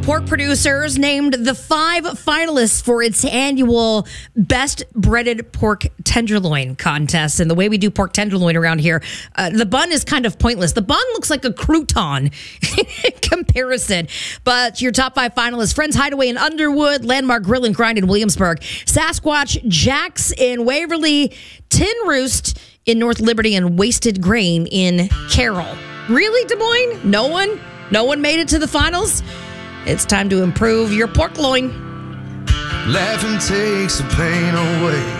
Pork Producers named the 5 finalists for its annual Best Breaded Pork Tenderloin contest. And the way we do pork tenderloin around here, the bun is kind of pointless. The bun looks like a crouton in comparison. But your top 5 finalists: Friends Hideaway in Underwood, Landmark Grill and Grind in Williamsburg, Sasquatch Jack's in Waverly, Tin Roost in North Liberty, and Wasted Grain in Carroll. Really, Des Moines? No one made it to the finals? It's time to improve your pork loin. Laughing takes the pain away.